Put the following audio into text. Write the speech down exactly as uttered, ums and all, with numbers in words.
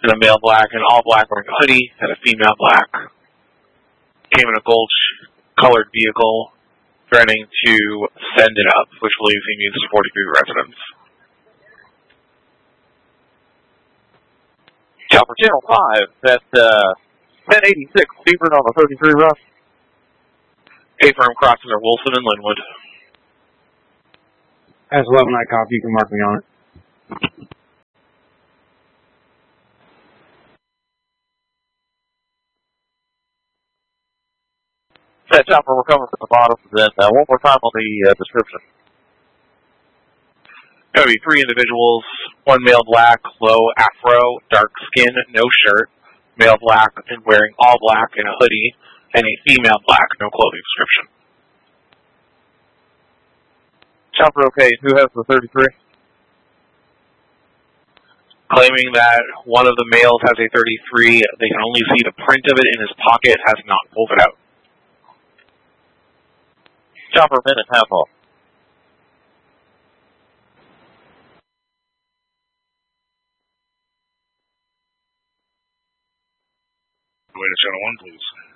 and a male black and all black wearing a hoodie, and a female black. Came in a gold-colored vehicle, threatening to send it up, which believes he means forty-three residents. Chopper Channel five at uh, ten eighty-six, Sebring on the thirty-three rush. A-firm crossing are Wilson and Linwood. As eleven, I copy. You can mark me on it. That chopper, we're coming from the bottom, then uh, one more time on the uh, description. Going to be three individuals, one male black, low afro, dark skin, no shirt, male black and wearing all black and a hoodie, and a female black, no clothing description. Chopper, okay, who has the thirty-three? Claiming that one of the males has a thirty-three, they can only see the print of it in his pocket, has not pulled it out. Chopper, minute, half off. Wait a channel one, please.